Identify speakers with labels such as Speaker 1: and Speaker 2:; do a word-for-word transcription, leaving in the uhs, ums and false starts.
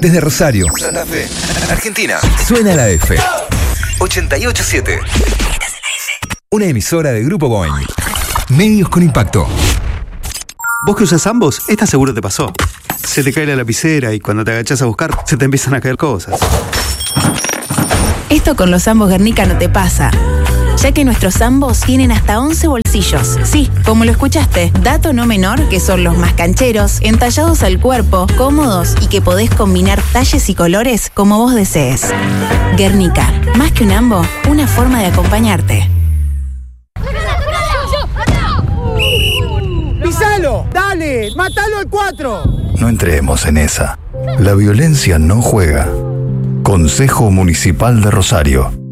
Speaker 1: Desde Rosario, Santa Fe, Argentina, suena la F. ochenta y ocho siete. Una emisora de Grupo Boeing. Medios con impacto.
Speaker 2: Vos que usas ambos, esta seguro te pasó. Se te cae la lapicera y cuando te agachás a buscar, se te empiezan a caer cosas.
Speaker 3: Esto con los ambos Guernica no te pasa, ya que nuestros ambos tienen hasta once bolsillos. Sí, como lo escuchaste, dato no menor que son los más cancheros, entallados al cuerpo, cómodos y que podés combinar talles y colores como vos desees. Guernica, más que un ambo, una forma de acompañarte.
Speaker 4: ¡Pisalo! ¡Dale! ¡Mátalo al cuatro!
Speaker 5: No entremos en esa. La violencia no juega. Consejo Municipal de Rosario.